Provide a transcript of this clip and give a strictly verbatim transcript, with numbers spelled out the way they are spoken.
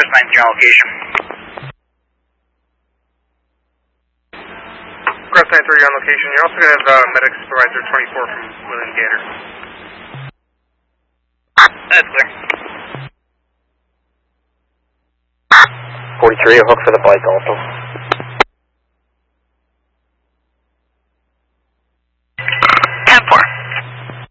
Chris nine three on location. Chris nine three on location. You're also going to have uh, medic supervisor twenty-four from William Gator. That's clear. forty-three, hook for the bike also.